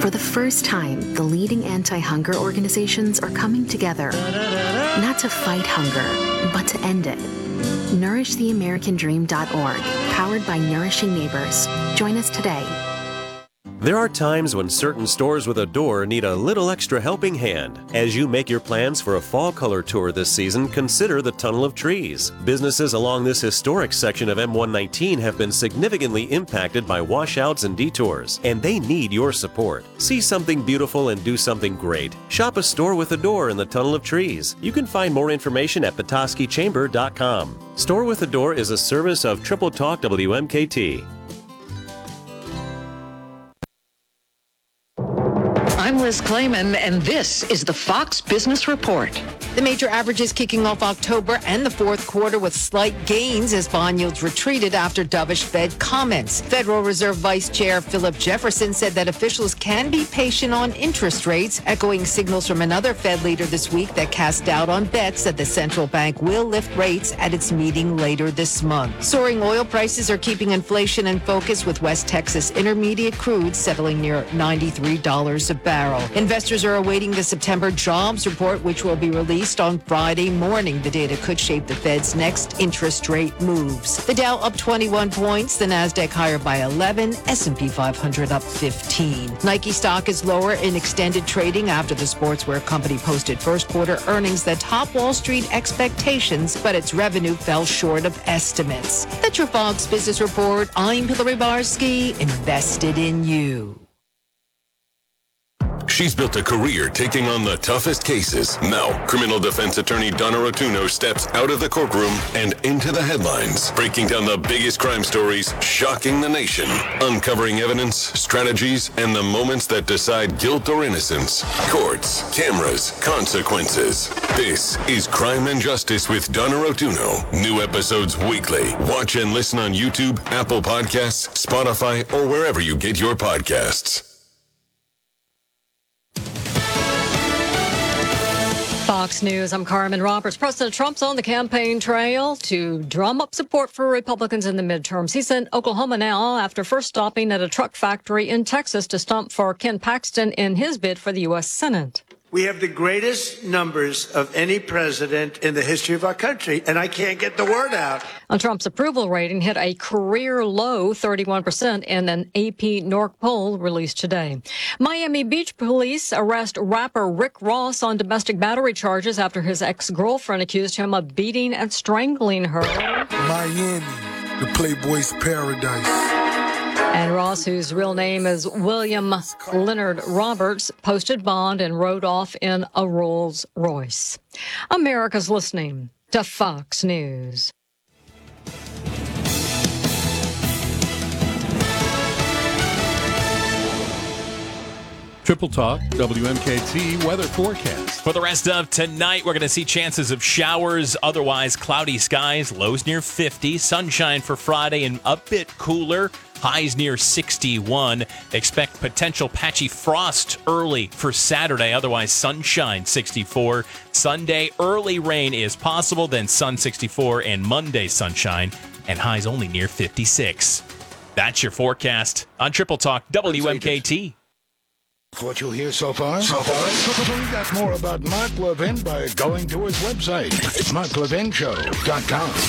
For the first time, the leading anti-hunger organizations are coming together, not to fight hunger, but to end it. NourishTheAmericanDream.org, powered by Nourishing Neighbors. Join us today. There are times when certain stores with a door need a little extra helping hand. As you make your plans for a fall color tour this season, consider the Tunnel of Trees. Businesses along this historic section of M119 have been significantly impacted by washouts and detours, and they need your support. See something beautiful and do something great. Shop a store with a door in the Tunnel of Trees. You can find more information at petoskeychamber.com. Store with a Door is a service of Triple Talk WMKT. I'm Liz Clayman, and this is the Fox Business Report. The major averages kicking off October and the fourth quarter with slight gains as bond yields retreated after dovish Fed comments. Federal Reserve Vice Chair Philip Jefferson said that officials can be patient on interest rates, echoing signals from another Fed leader this week that cast doubt on bets that the central bank will lift rates at its meeting later this month. Soaring oil prices are keeping inflation in focus, with West Texas Intermediate crude settling near $93 a barrel. Investors are awaiting the September jobs report, which will be released on Friday morning. The data could shape the Fed's next interest rate moves. The Dow up 21 points, the Nasdaq higher by 11, S&P 500 up 15. Nike stock is lower in extended trading after the sportswear company posted first quarter earnings that topped Wall Street expectations, but its revenue fell short of estimates. That's your Fox Business Report. I'm Hillary Barsky, invested in you. She's built a career taking on the toughest cases. Now, criminal defense attorney Donna Rotuno steps out of the courtroom and into the headlines, breaking down the biggest crime stories, shocking the nation, uncovering evidence, strategies, and the moments that decide guilt or innocence. Courts, cameras, consequences. This is Crime and Justice with Donna Rotuno. New episodes weekly. Watch and listen on YouTube, Apple Podcasts, Spotify, or wherever you get your podcasts. Fox News, I'm Carmen Roberts. President Trump's on the campaign trail to drum up support for Republicans in the midterms. He's in Oklahoma now after first stopping at a truck factory in Texas to stump for Ken Paxton in his bid for the U.S. Senate. We have the greatest numbers of any president in the history of our country, and I can't get the word out. Trump's approval rating hit a career low 31% in an AP NORC poll released today. Miami Beach police arrest rapper Rick Ross on domestic battery charges after his ex-girlfriend accused him of beating and strangling her. Miami, the Playboy's paradise. And Ross, whose real name is William Leonard Roberts, posted bond and rode off in a Rolls Royce. America's listening to Fox News. Triple Talk, WMKT weather forecast. For the rest of tonight, we're going to see chances of showers, otherwise cloudy skies, lows near 50, sunshine for Friday and a bit cooler, highs near 61. Expect potential patchy frost early for Saturday, otherwise sunshine 64. Sunday, early rain is possible, then sun 64, and Monday sunshine, and highs only near 56. That's your forecast on Triple Talk, WMKT. What you'll hear so far? Find out more about Mark Levin by going to his website. It's marklevinshow.com.